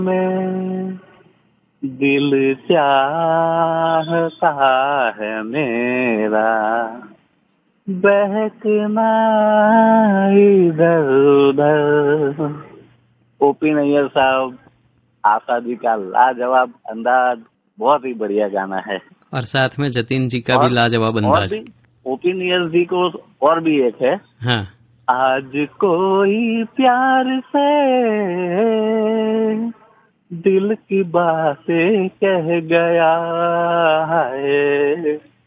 में दिल चाहता है मेरा बहकना इधर उधर। ओपी नैयर साहब, आशा जी का लाजवाब अंदाज, बहुत ही बढ़िया गाना है। और साथ में जतिन जी का भी और लाजवाब और अंदाज। भी ओपी नैयर जी को और भी एक है, हाँ। आज कोई प्यार से दिल की बातें कह गया है,